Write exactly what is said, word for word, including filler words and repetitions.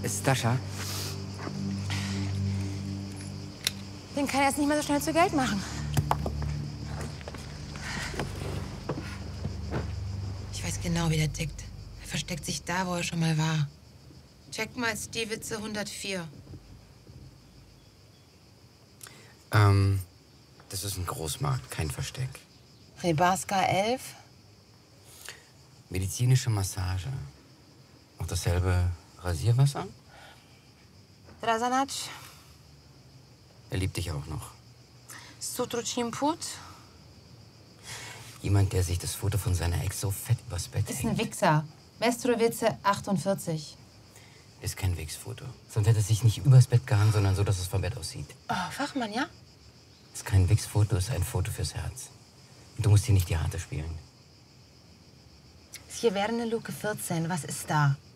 Stascha? Den kann er jetzt nicht mehr so schnell zu Geld machen. Ich weiß genau, wie der tickt. Er versteckt sich da, wo er schon mal war. Check mal Stiewitze hundertvier. Ähm, das ist ein Großmarkt, kein Versteck. Rebarska elf. Medizinische Massage. Auch dasselbe Rasierwasser? Drasanac. Er liebt dich auch noch. Sutruchimput. Jemand, der sich das Foto von seiner Ex so fett übers Bett Ist hängt. ein Wichser. Mestrowice achtundvierzig. Ist kein Wichsfoto. Sonst hätte es sich nicht übers Bett gehangen, sondern so, dass es vom Bett aussieht. Oh, Fachmann, ja? Ist kein Wichsfoto, ist ein Foto fürs Herz. Und du musst hier nicht die Harte spielen. Hier wäre eine Luke vierzehn. Was ist da?